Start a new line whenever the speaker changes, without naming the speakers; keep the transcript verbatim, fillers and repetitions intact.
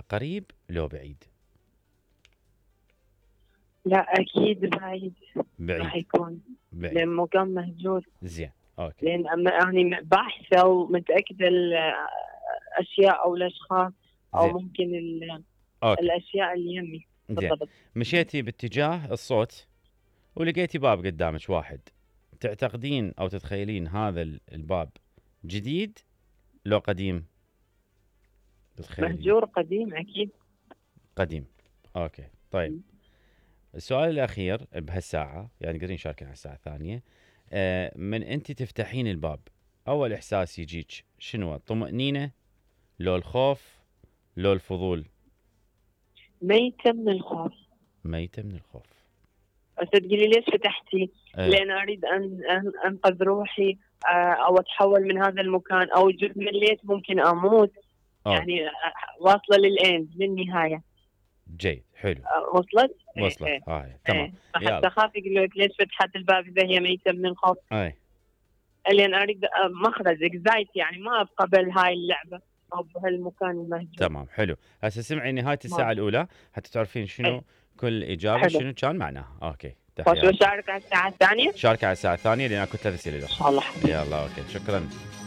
قريب لو بعيد؟
لا أكيد بعيد. راح
بعيد.
يكون
بعيد.
لأن مكان مهجور.
زين اوكي.
لأن أما- أنا باحثة ومتأكدة الأشياء أو الأشخاص أو
زين.
ممكن ال-
اوكي.
الأشياء اللي يمي
زين.
بالضبط.
مشيتي باتجاه الصوت ولقيتي باب قدامك واحد، تعتقدين او تتخيلين هذا ال- الباب جديد لو قديم؟ تتخيلين
مهجور قديم أكيد.
قديم. اوكي طيب. السؤال الاخير بهالساعه، يعني قاعدين نشاركين على الساعه الثانيه. آه من انت تفتحين الباب اول احساس يجيك شنو؟ الطمأنينه لو الخوف لو الفضول؟
ميتة من الخوف.
ميتة من الخوف.
بس تقولي ليش فتحتي؟
أه.
لأن أريد أن أن- أنقذ روحي، آه، أو أتحول من هذا المكان، أو جزء من ليت ممكن أموت.
أوه.
يعني آه، واصلة للإند للنهاية.
جيد حلو.
آه، وصلت؟
وصلت.
إيه.
هاي
إيه.
تمام.
حتى
يلا.
أخاف يقول لك ليش فتحت الباب إذا هي ميتة من الخوف؟
اي
لأن أريد آه، مخرج إكزايت، يعني ما أبقى بهاي اللعبة أو بهالمكان المهجور.
تمام حلو. هسه سمعي نهاية الساعة
ما.
الأولى حتى تعرفين شنو
إيه.
كل إجابة
حلو.
شنو كان معناها. أوكي
خش
تحياتي.
وشارك على الساعة الثانية.
شاركي على الساعة الثانية لأن أكو ثلاث أسئلة.
إن شاء الله.
يلا أوكي شكرا.